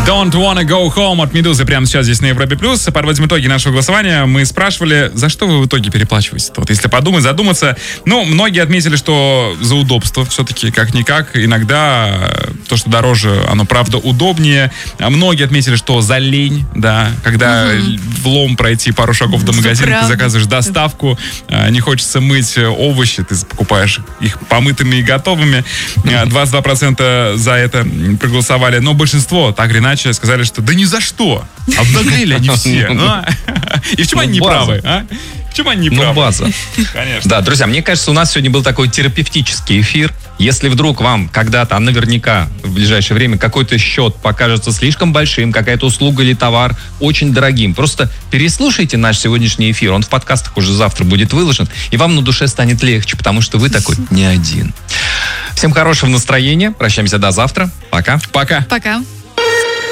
Don't wanna go home от Медузы прямо сейчас здесь на Европе+. Подводим итоги нашего голосования. Мы спрашивали, за что вы в итоге переплачиваете? Вот если подумать, задуматься. Ну, многие отметили, что за удобство все-таки, как-никак. Иногда то, что дороже, оно правда удобнее. А многие отметили, что за лень, да. Когда влом пройти пару шагов до магазина, ты заказываешь доставку, не хочется мыть овощи, ты покупаешь их помытыми и готовыми. 22% за это проголосовали. Но большинство, так или иначе, сказали, что да ни за что. Обнаглели они все. И в чем они не правы? В чем они не правы? База. Конечно. Да, друзья, мне кажется, у нас сегодня был такой терапевтический эфир. Если вдруг вам когда-то, а наверняка в ближайшее время, какой-то счет покажется слишком большим, какая-то услуга или товар очень дорогим, просто переслушайте наш сегодняшний эфир. Он в подкастах уже завтра будет выложен, и вам на душе станет легче, потому что вы такой не один. Всем хорошего настроения. Прощаемся до завтра. Пока. Пока. Пока.